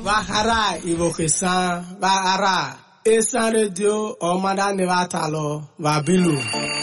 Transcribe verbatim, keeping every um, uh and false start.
Bahara Ivokesan, Bahara, Esan Radio, Omada Nevatalo, Vabilu.